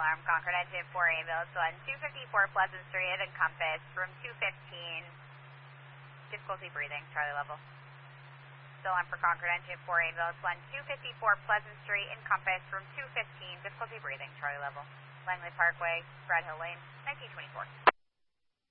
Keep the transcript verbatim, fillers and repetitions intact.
alarm, Concord engine four ambulance one, two fifty-four Pleasant Street at Encompass, room two fifteen, difficulty breathing, Charlie level. Still on for Concord engine four ambulance one, two fifty-four Pleasant Street, Encompass, room two fifteen, difficulty breathing, Charlie level. Langley Parkway, Brad Hill Lane, nineteen twenty-four.